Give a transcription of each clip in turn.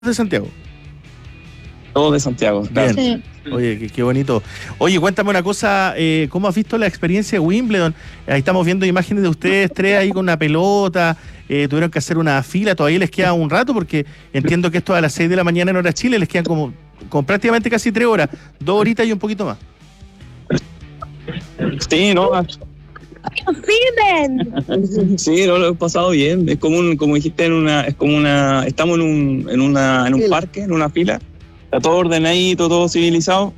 de Santiago. Todo de Santiago. Bien. Sí. Oye, qué bonito. Oye, cuéntame una cosa, ¿cómo has visto la experiencia de Wimbledon? Ahí estamos viendo imágenes de ustedes tres ahí con una pelota, tuvieron que hacer una fila, todavía les queda un rato porque entiendo que esto a las 6 de la mañana en hora Chile les quedan como prácticamente casi 3 horas, 2 horitas y un poquito más. Sí, no, ¡Viven! sí, no, lo he pasado bien. Es como como dijiste, estamos en un parque, en una fila. Está todo ordenadito, todo civilizado.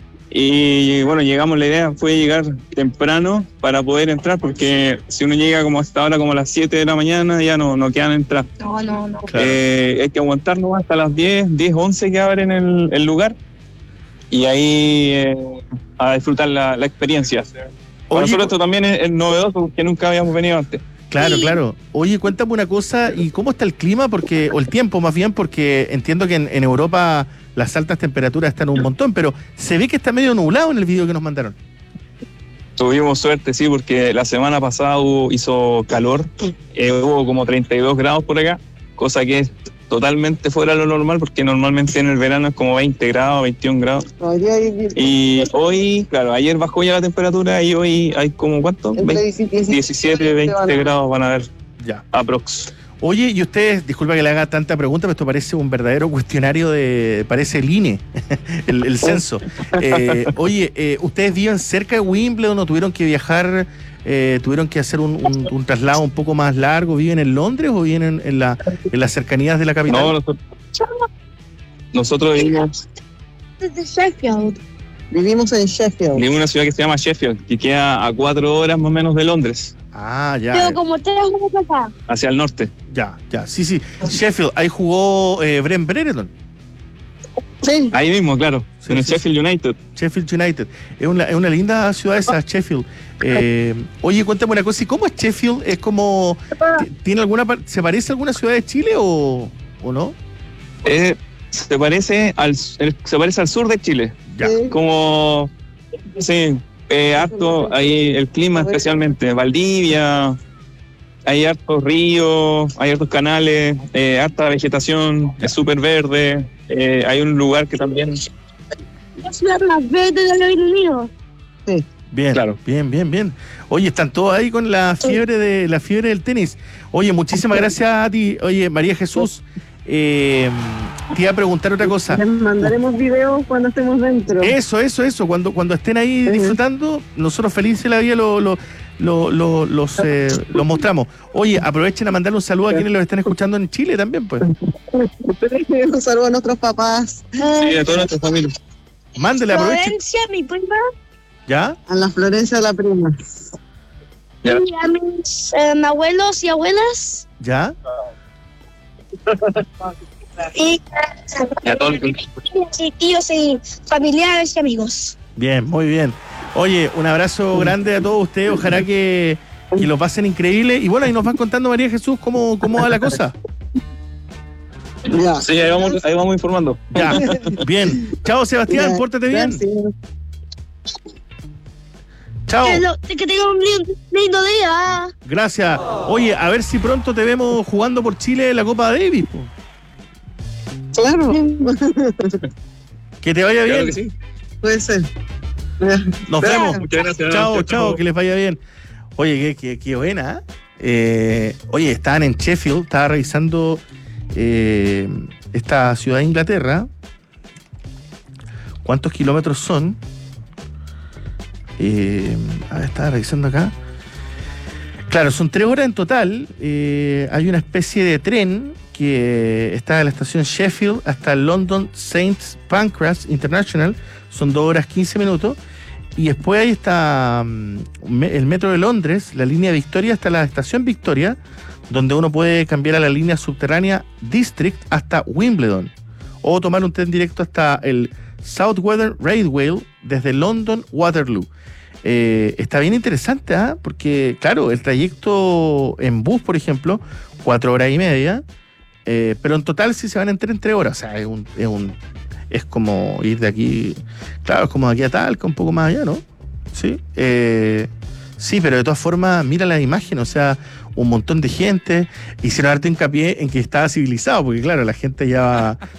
Y bueno, la idea fue llegar temprano para poder entrar, porque si uno llega como hasta ahora, como a las 7 de la mañana, ya no quedan entrar. No. Claro. Hay que aguantarnos hasta las 10, 11 que abren el lugar. Y ahí a disfrutar la experiencia. Para nosotros esto también es novedoso, porque nunca habíamos venido antes. Claro. Oye, cuéntame una cosa, ¿y cómo está el clima? O el tiempo más bien, porque entiendo que en Europa las altas temperaturas están un montón, pero se ve que está medio nublado en el video que nos mandaron. Tuvimos suerte, sí, porque la semana pasada hizo calor, hubo como 32 grados por acá, cosa que es totalmente fuera de lo normal, porque normalmente en el verano es como 20 grados, 21 grados. Y hoy, claro, ayer bajó ya la temperatura y hoy hay como, ¿cuánto? 17, 20 grados van a ver, Ya. aprox. Oye, y ustedes, disculpa que le haga tanta pregunta, pero esto parece un verdadero cuestionario parece el INE, el censo. Oye, ¿ustedes viven cerca de Wimbledon o tuvieron que viajar, tuvieron que hacer un traslado un poco más largo? ¿Viven en Londres o viven en las cercanías de la capital? No, nosotros vivimos Desde Sheffield. Vivimos en Sheffield. en una ciudad que se llama Sheffield, que queda a 4 horas más o menos de Londres, Ah, ya. Tengo como 3 horas acá. hacia el norte. Ya. Sí. Sheffield, ahí jugó Brent Brereton. Sí. Ahí mismo, claro, Sí, en el sí, Sheffield United. Sheffield United. Es una linda ciudad esa, Sheffield. Oye, cuéntame una cosa, ¿y cómo es Sheffield? ¿Es como, tiene se parece a alguna ciudad de Chile o no? Se parece al sur de Chile. Ya. Como, sí, harto, ahí el clima especialmente, Valdivia, hay hartos ríos, hay hartos canales, harta vegetación, es súper verde, hay un lugar que también, La ciudad más verde del Reino Unido. Bien, Claro. bien. Oye, están todos ahí con la fiebre del tenis. Oye, muchísimas gracias a ti. Oye, María Jesús, te iba a preguntar otra cosa. Les mandaremos videos cuando estemos dentro. Eso. Cuando estén ahí disfrutando, nosotros felices de la vida los mostramos. Oye, aprovechen a mandarle un saludo a quienes los están escuchando en Chile también, pues. Un saludo a nuestros papás, sí, a toda nuestra familia. Mándele, aprovechen. Florencia, mi prima, ¿Ya? a la Florencia de la prima. Ya. y a mis abuelos y abuelas. ¿Ya? Y Y a todos los- y tíos y familiares y amigos. Bien, muy bien. Oye, un abrazo grande a todos ustedes. Ojalá que lo pasen increíble. Y bueno, ahí nos van contando, María Jesús, cómo va la cosa. Ya. Sí, ahí vamos informando. Ya, bien. Chao, Sebastián, Ya, pórtate bien. gracias. Chao. Que tengan un lindo día. Gracias. Oye, a ver si pronto te vemos jugando por Chile en la Copa Davis. Po. Claro, Que te vaya Claro bien. que sí. puede ser. Nos vemos. Muchas gracias. Chao, que les vaya bien. Oye, qué buena. Oye, estaban en Sheffield, estaba revisando esta ciudad de Inglaterra. ¿Cuántos kilómetros son? A ver, estaba revisando acá. Claro, son 3 horas en total. Hay una especie de tren que está de la estación Sheffield hasta London St. Pancras International. Son 2 horas 15 minutos. Y después ahí está el metro de Londres, la línea Victoria hasta la estación Victoria, donde uno puede cambiar a la línea subterránea District hasta Wimbledon. O tomar un tren directo hasta el Southwestern Railway desde London Waterloo. Está bien interesante, ¿ah? Porque, claro, el trayecto en bus, por ejemplo, 4 horas y media, pero en total sí se van en tren 3 horas. O sea, es como ir de aquí, claro, es como de aquí a Talca, un poco más allá, ¿no? Sí. Sí, pero de todas formas, mira las imágenes, o sea, un montón de gente, hicieron harto hincapié en que estaba civilizado, porque claro, la gente ya